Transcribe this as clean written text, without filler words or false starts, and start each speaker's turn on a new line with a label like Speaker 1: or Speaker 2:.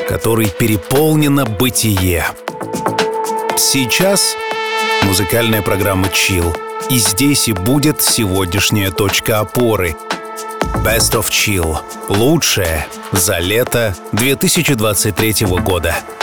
Speaker 1: которой переполнено бытие. Сейчас музыкальная программа Chill. И здесь и будет сегодняшняя точка опоры. Best of Chill. Лучшее за лето 2023 года.